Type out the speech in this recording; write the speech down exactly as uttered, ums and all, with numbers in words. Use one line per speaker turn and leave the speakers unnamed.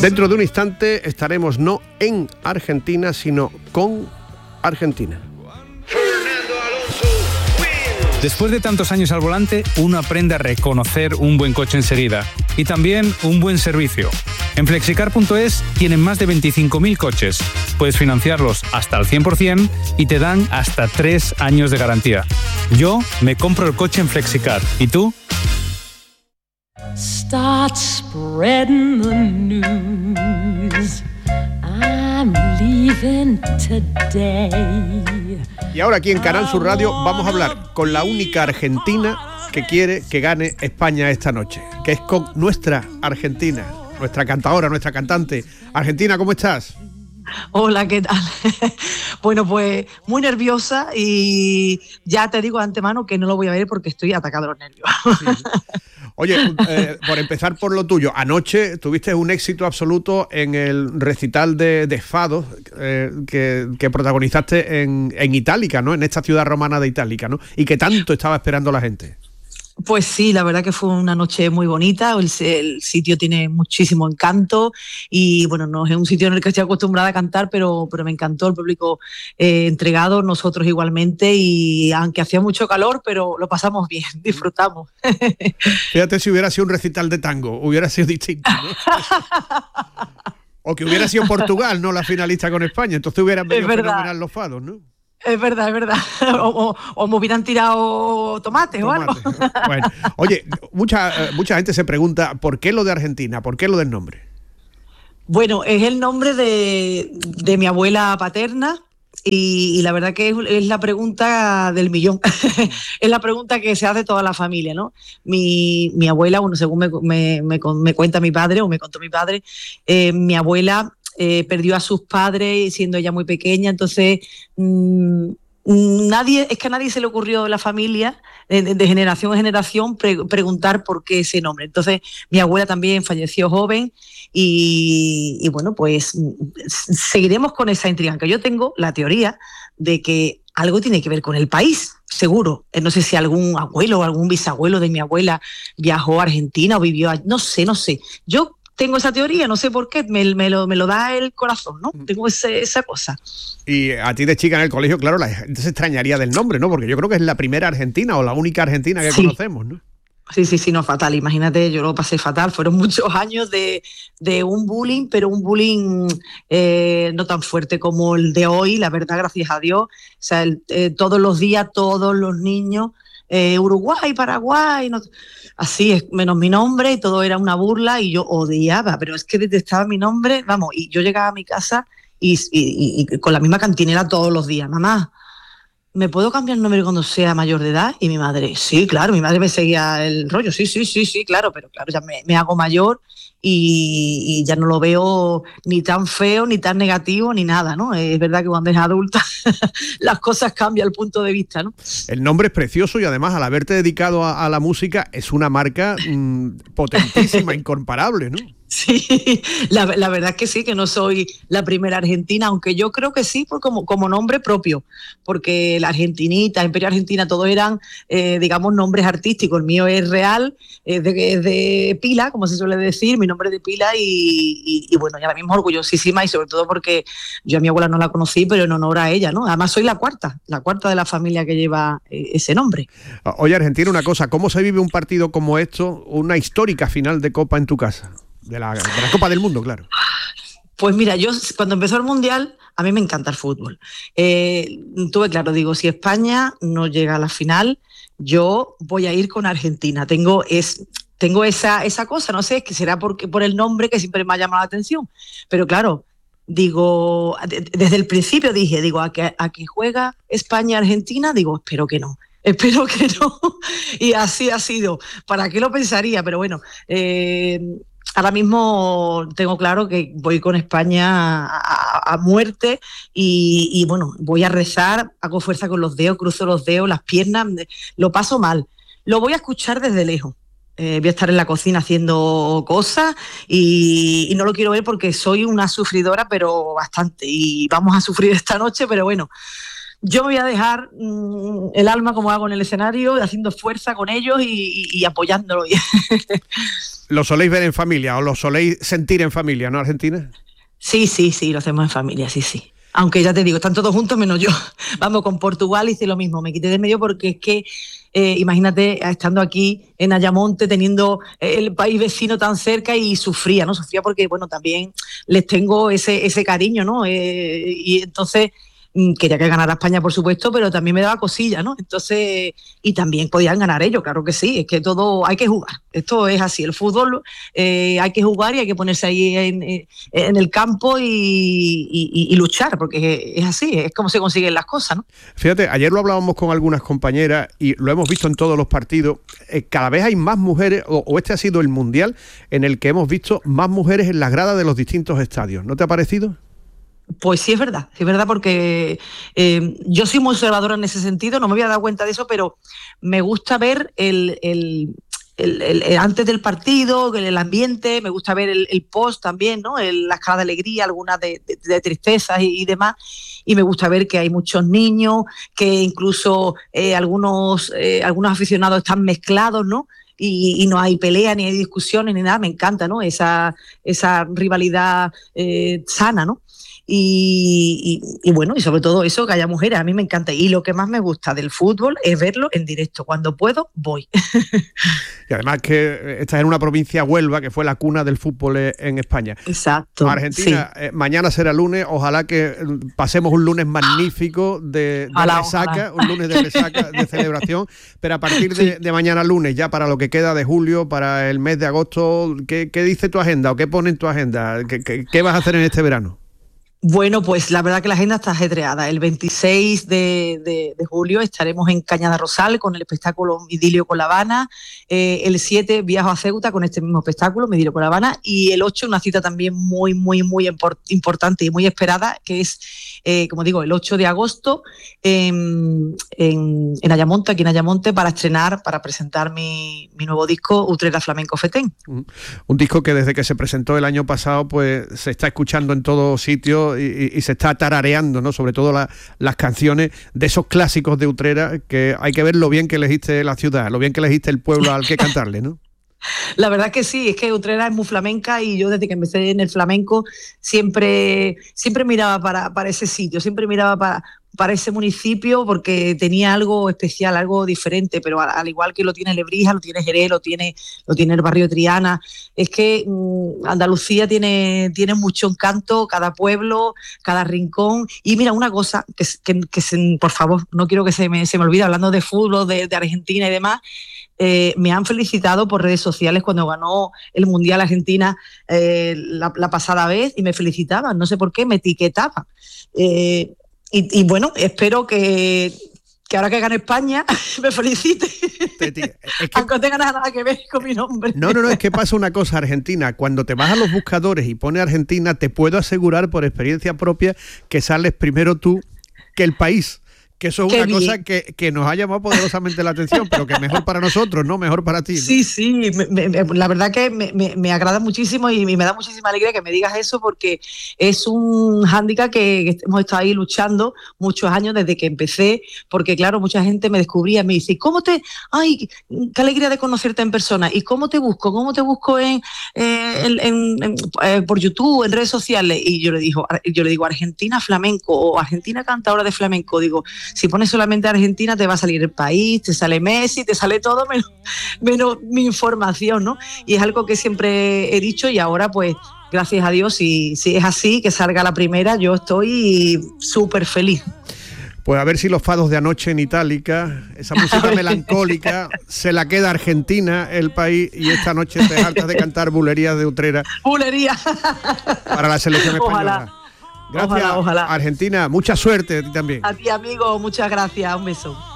Dentro de un instante estaremos no en Argentina, sino con Argentina.
Después de tantos años al volante, uno aprende a reconocer un buen coche enseguida y también un buen servicio. En flexicar punto es tienen más de veinticinco mil coches. Puedes financiarlos hasta al cien por ciento y te dan hasta tres años de garantía. Yo me compro el coche en Flexicar. ¿Y tú?
Start spreading the news. I'm leaving today.
Y ahora aquí en Canal Sur Radio vamos a hablar con la única argentina que quiere que gane España esta noche, que es con nuestra Argentina, nuestra cantadora, nuestra cantante. Argentina, ¿cómo estás?
Hola, ¿qué tal? Bueno, pues muy nerviosa y ya te digo de antemano que no lo voy a ver porque estoy atacada de los nervios.
Sí. Oye, eh, por empezar por lo tuyo, anoche tuviste un éxito absoluto en el recital de, de Fado eh, que, que protagonizaste en, en Itálica, ¿no? En esta ciudad romana de Itálica, ¿no? Y que tanto estaba esperando la gente.
Pues sí, la verdad que fue una noche muy bonita, el, el sitio tiene muchísimo encanto y bueno, no es un sitio en el que estoy acostumbrada a cantar, pero, pero me encantó el público eh, entregado, nosotros igualmente, y aunque hacía mucho calor, pero lo pasamos bien, disfrutamos.
Fíjate si hubiera sido un recital de tango, hubiera sido distinto, ¿no? O que hubiera sido Portugal, no la finalista con España, entonces hubieran venido fenomenal los fados, ¿no?
Es verdad, es verdad. O, o, o me hubieran tirado tomates Tomate. o algo.
Bueno, oye, mucha, mucha gente se pregunta ¿por qué lo de Argentina? ¿Por qué lo del nombre?
Bueno, es el nombre de, de mi abuela paterna y, y la verdad que es, es la pregunta del millón. Es la pregunta que se hace toda la familia, ¿no? Mi, mi abuela, bueno, según me, me, me, me cuenta mi padre o me contó mi padre, eh, mi abuela... Eh, perdió a sus padres siendo ella muy pequeña, entonces mmm, nadie, es que a nadie se le ocurrió en la familia de, de generación en generación pre- preguntar por qué ese nombre. Entonces mi abuela también falleció joven y, y bueno, pues seguiremos con esa intriga, que yo tengo la teoría de que algo tiene que ver con el país, seguro. No sé si algún abuelo o algún bisabuelo de mi abuela viajó a Argentina o vivió allí, no sé, no sé. Yo tengo esa teoría, no sé por qué, me, me, lo, me lo da el corazón, ¿no? Tengo ese, esa cosa.
Y a ti de chica en el colegio, claro, la gente se extrañaría del nombre, ¿no? Porque yo creo que es la primera argentina o la única argentina que sí conocemos, ¿no?
Sí, sí, sí, no, fatal. Imagínate, yo lo pasé fatal. Fueron muchos años de, de un bullying, pero un bullying eh, no tan fuerte como el de hoy, la verdad, gracias a Dios. O sea, el, eh, todos los días, todos los niños... Eh, Uruguay, Paraguay, no, así es, menos mi nombre, y todo era una burla y yo odiaba, pero es que detestaba mi nombre, vamos, y yo llegaba a mi casa y, y, y con la misma cantinela todos los días, mamá, ¿me puedo cambiar el nombre cuando sea mayor de edad? Y mi madre, sí, claro, mi madre me seguía el rollo, sí, sí, sí, sí, claro, pero claro, ya me, me hago mayor y, y ya no lo veo ni tan feo, ni tan negativo, ni nada, ¿no? Es verdad que cuando es adulta las cosas cambian el punto de vista, ¿no?
El nombre es precioso y además al haberte dedicado a, a la música es una marca mmm, potentísima, incomparable, ¿no?
Sí, la, la verdad es que sí, que no soy la primera argentina, aunque yo creo que sí, por como, como nombre propio, porque la Argentinita, Imperio Argentina, todos eran, eh, digamos, nombres artísticos. El mío es real, es de, es de pila, como se suele decir, mi nombre es de pila y, y, y bueno, y ahora mismo orgullosísima y sobre todo porque yo a mi abuela no la conocí, pero en honor a ella, ¿no? Además soy la cuarta, la cuarta de la familia que lleva eh, ese nombre.
Oye, Argentina, una cosa, ¿cómo se vive un partido como esto, una histórica final de Copa en tu casa? De la, de la Copa del Mundo, claro.
Pues mira, yo cuando empezó el Mundial, a mí me encanta el fútbol. Eh, tuve claro, digo, si España no llega a la final, yo voy a ir con Argentina. Tengo, es, tengo esa, esa cosa, no sé, es que será porque, por el nombre que siempre me ha llamado la atención. Pero claro, digo, desde el principio dije, digo, a que, a que juega España-Argentina, digo, espero que no. Espero que no. Y así ha sido. ¿Para qué lo pensaría? Pero bueno, eh, ahora mismo tengo claro que voy con España a, a, a muerte y, y bueno, voy a rezar, hago fuerza con los dedos, cruzo los dedos, las piernas, lo paso mal. Lo voy a escuchar desde lejos. Eh, voy a estar en la cocina haciendo cosas y, y no lo quiero ver porque soy una sufridora, pero bastante. Y vamos a sufrir esta noche, pero bueno, yo me voy a dejar mmm, el alma como hago en el escenario, haciendo fuerza con ellos y, y, y apoyándolo.
¿Lo soléis ver en familia o lo soléis sentir en familia, no, Argentina?
Sí, sí, sí, lo hacemos en familia, sí, sí. Aunque ya te digo, están todos juntos menos yo. Vamos, con Portugal hice lo mismo, me quité de medio porque es que, eh, imagínate, estando aquí en Ayamonte, teniendo el país vecino tan cerca y sufría, ¿no? Sufría porque, bueno, también les tengo ese, ese cariño, ¿no? Eh, y entonces quería que ganara España, por supuesto, pero también me daba cosilla, ¿no? Entonces, y también podían ganar ellos, claro que sí, es que todo, hay que jugar, esto es así, el fútbol eh, hay que jugar y hay que ponerse ahí en, en el campo y, y, y luchar, porque es así, es como se consiguen las cosas, ¿no?
Fíjate, ayer lo hablábamos con algunas compañeras y lo hemos visto en todos los partidos, eh, cada vez hay más mujeres, o, o este ha sido el mundial en el que hemos visto más mujeres en las gradas de los distintos estadios, ¿no te ha parecido?
Pues sí, es verdad, es verdad porque eh, yo soy muy observadora en ese sentido, no me había dado cuenta de eso, pero me gusta ver el, el, el, el, el antes del partido, el ambiente, me gusta ver el, el post también, ¿no? El, las caras de alegría, algunas de, de, de tristezas y, y demás, y me gusta ver que hay muchos niños, que incluso eh, algunos, eh, algunos aficionados están mezclados, ¿no? Y, y no hay pelea, ni hay discusiones, ni nada, me encanta, ¿no? Esa, esa rivalidad eh, sana, ¿no? Y, y, y bueno, y sobre todo eso, que haya mujeres, a mí me encanta. Y lo que más me gusta del fútbol es verlo en directo. Cuando puedo, voy.
Y además que estás en una provincia, Huelva, que fue la cuna del fútbol en España.
Exacto.
Argentina, sí. eh, mañana será lunes, ojalá que pasemos un lunes magnífico de, de ojalá, resaca, ojalá. un lunes de resaca, de celebración, pero a partir de, de mañana lunes, ya para lo que queda de julio, para el mes de agosto, ¿qué, qué dice tu agenda o qué pone en tu agenda? ¿Qué, qué, qué vas a hacer en este verano?
Bueno, pues la verdad que la agenda está ajetreada. El veintiséis de, de, de julio estaremos en Cañada Rosal con el espectáculo Idilio con La Habana. Eh, el siete viajo a Ceuta con este mismo espectáculo, Idilio con La Habana. Y el ocho una cita también muy, muy, muy import- importante y muy esperada, que es, eh, como digo, el ocho de agosto en, en, en Ayamonte, aquí en Ayamonte, para estrenar, para presentar mi, mi nuevo disco, Utrera Flamenco Fetén.
Un disco que desde que se presentó el año pasado, pues se está escuchando en todo sitio. Y, y se está tarareando, ¿no? Sobre todo la, las canciones de esos clásicos de Utrera, que hay que ver lo bien que elegiste la ciudad, lo bien que elegiste el pueblo al que cantarle, ¿no?
La verdad que sí, es que Utrera es muy flamenca y yo desde que empecé en el flamenco siempre, siempre miraba para, para ese sitio, siempre miraba para, para ese municipio porque tenía algo especial, algo diferente, pero al, al igual que lo tiene Lebrija, lo tiene Jerez, lo tiene, lo tiene el barrio Triana. Es que mmm, Andalucía tiene, tiene mucho encanto, cada pueblo, cada rincón. Y mira, una cosa, que, que, que se, por favor, no quiero que se me, se me olvide, hablando de fútbol, de, de Argentina y demás, Eh, me han felicitado por redes sociales cuando ganó el Mundial Argentina eh, la, la pasada vez y me felicitaban, no sé por qué, me etiquetaban. Eh, y, y bueno, espero que, que ahora que gane España me felicite. Es que, aunque no tenga nada que ver con mi nombre.
No, no, no, es que pasa una cosa, Argentina, cuando te vas a los buscadores y pones Argentina, te puedo asegurar por experiencia propia que sales primero tú que el país. Que eso es Qué una bien. cosa que, que nos ha llamado poderosamente la atención, pero que mejor para nosotros, ¿no? Mejor para ti, ¿no?
Sí, sí, me, me, la verdad que me, me, me agrada muchísimo y me da muchísima alegría que me digas eso porque es un hándicap que, que hemos estado ahí luchando muchos años desde que empecé, porque claro, mucha gente me descubría, me dice, ¿cómo te...? ¡Ay, qué alegría de conocerte en persona! ¿Y cómo te busco? ¿Cómo te busco en, eh, en, en, en eh, por YouTube, en redes sociales? Y yo le digo, yo le digo Argentina Flamenco o Argentina Cantadora de Flamenco, digo... Si pones solamente Argentina te va a salir el país, te sale Messi, te sale todo menos, menos mi información, ¿no? Y es algo que siempre he dicho y ahora pues gracias a Dios, si, si es así, que salga la primera, yo estoy súper feliz.
Pues a ver si los fados de anoche en Itálica, esa música melancólica, se la queda Argentina, el país, y esta noche te hartas de cantar bulerías de Utrera.
¡Bulería!
Para la selección española.
Ojalá.
Gracias,
ojalá, ojalá.
Argentina. Mucha suerte a ti también.
A ti, amigo. Muchas gracias. Un beso.